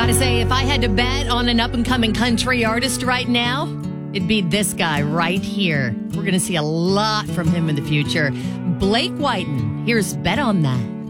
Gotta say, if I had to bet on an up-and-coming country artist right now, it'd be this guy right here. We're going to see a lot from him in the future. Blake Whiten. Here's Bet on That.